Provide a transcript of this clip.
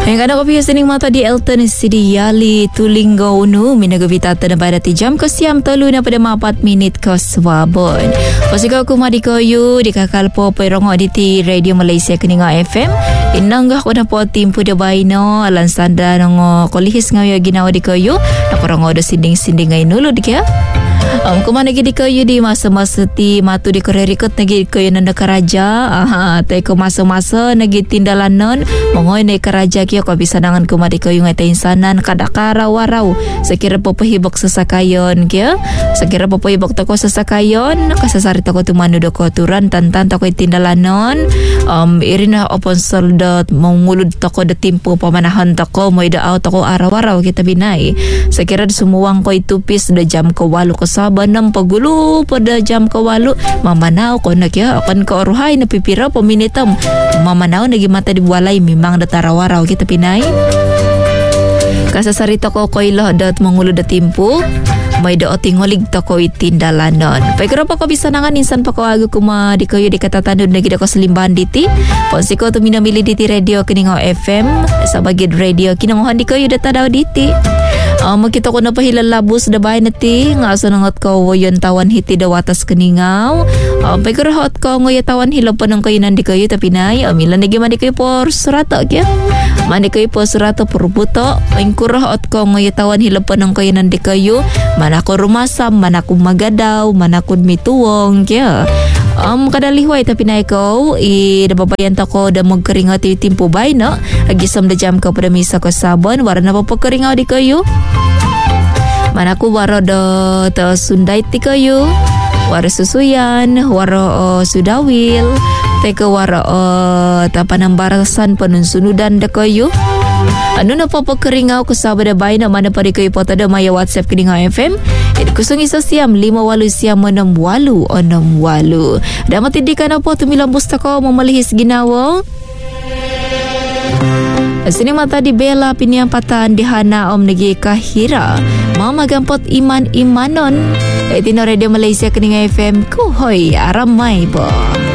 Yang kada kopi sening mata di Elton City Yali Tulinggo Unu minagavita na pada ti jam ko siam tolu na pada 4 minit ko swabon. Pasika ko madikoyu di kakalpo perongo di ti Radio Malaysia Keninga FM. Inangga ko na po timpu de baino alan sanda ngo kolihis ngayo ginawa di koyu na korongo do sinding-sinding ngay nulo di kaya. Kumana gidi kayo di masa-masa ti matu di korerikot nagi kayo nanda karaja tay ko masa-masa nagi tindalanon mongoy na karaja kiyo ko bisa nangan kumadi kayo nga tainsanan kadakara waraw sakira po pahibok sa sakayon kiyo sakira po pahibok tako sa sakayon kasasari tako tumano do ko turan tantan tako tindalanon irina opon soldot mangulod tako da timpo pamanahan tako moy da out tako araw-araw kita binay sakira sumuwang ko itupis da jam ko 8 ko sabanam pagulo pada jam kawalu mamanaw ko na kaya akan ka oruhay na pipira paminitam mamanaw nagi mata di buwalay mimang dataraw-araw kita pinay kasasarita ko koy lohdot mangulo da timpo may do tingolig to ko itindalanon pagkaro pa ko bisa nangan insan pa ko ago kuma di kayo di katatanod na gida ko salimbahan diti ponsi ko tuminamili diti radio Keningaw FM sa bagid radio kinanguhan di kayo data daw diti makita ko na pahilalabos da bahay na ti nga asa nangat ko wayon tawan hiti da watas Keningaw pagkaro hot ko ngoy tawan hilaw pa ng kayo nandi kayo tapinay milan nagi mandi kayo por surata kya mandi kayo po surata por buto pagkaro hot ko ngoy tawan hilaw pa ng kayo nandi kayo manako rumasam, manako magadaw, manako mituwong, kaya. Kadalihway tapi naik ko, nababayan ko da magkaringaw ti timpo bay, no? Agisam da jam ko pada misa ko sabon, wara na papakaringaw di kayo. Manako wara da ta sunday ti kayo, wara susuyan, wara sudawil, teka wara ta panambarasan panunsunudan da kayo. Ano na po pagkaringaw ko sa badabay na mana pa rin kayo po tada maya WhatsApp Keningaw FM kusong isa siyam 5 siyam 6 8 6 damat hindi ka na po tumilambos ta ko mamalihis ginawa sini mata di bela piniampatan di hana om nagi kahira mamagampot iman-imanon itino Radio Malaysia Keningaw FM kuhoy aramay po.